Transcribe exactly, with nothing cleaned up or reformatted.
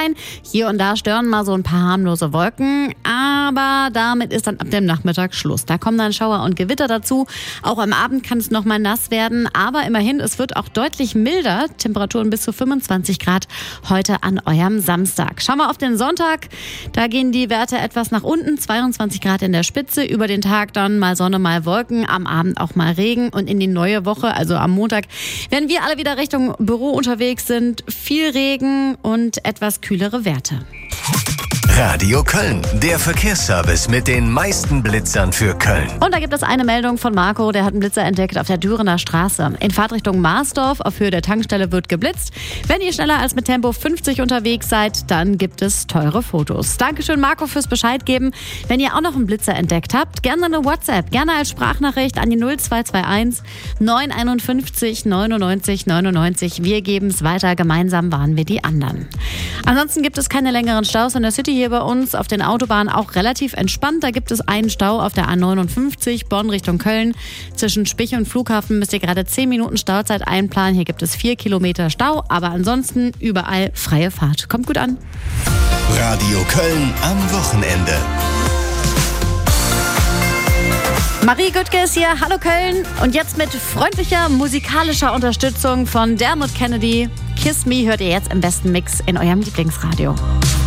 sein. Hier und da stören mal so ein paar harmlose Wolken, aber damit ist dann ab dem Nachmittag Schluss. Da kommen dann Schauer und Gewitter dazu. Auch am Abend kann es noch mal nass werden, aber immerhin, es wird auch deutlich milder. Temperaturen bis zu fünfundzwanzig Grad heute an eurem Samstag. Schauen wir auf den Sonntag. Da gehen die Werte etwas nach unten. zweiundzwanzig Grad in der Spitze. Über den Tag dann mal Sonne, mal Wolken. Am Abend auch mal Regen. Und in die neue Woche, also am Montag, wenn wir alle wieder Richtung Büro unterwegs sind, viel Regen und etwas kühlere Werte. Radio Köln, der Verkehrsservice mit den meisten Blitzern für Köln. Und da gibt es eine Meldung von Marco, der hat einen Blitzer entdeckt auf der Dürener Straße. In Fahrtrichtung Marsdorf auf Höhe der Tankstelle wird geblitzt. Wenn ihr schneller als mit Tempo fünfzig unterwegs seid, dann gibt es teure Fotos. Dankeschön Marco fürs Bescheid geben. Wenn ihr auch noch einen Blitzer entdeckt habt, gerne eine WhatsApp, gerne als Sprachnachricht an die null zwei zwei eins neun einundfünfzig neunundneunzig neunundneunzig. Wir geben es weiter, gemeinsam warnen wir die anderen. Ansonsten gibt es keine längeren Staus in der City hier bei uns. Auf den Autobahnen auch relativ entspannt. Da gibt es einen Stau auf der A neunundfünfzig, Bonn Richtung Köln. Zwischen Spich und Flughafen müsst ihr gerade zehn Minuten Stauzeit einplanen. Hier gibt es vier Kilometer Stau, aber ansonsten überall freie Fahrt. Kommt gut an. Radio Köln am Wochenende. Marie Güttke ist hier. Hallo Köln. Und jetzt mit freundlicher musikalischer Unterstützung von Dermot Kennedy. Kiss Me hört ihr jetzt im besten Mix in eurem Lieblingsradio.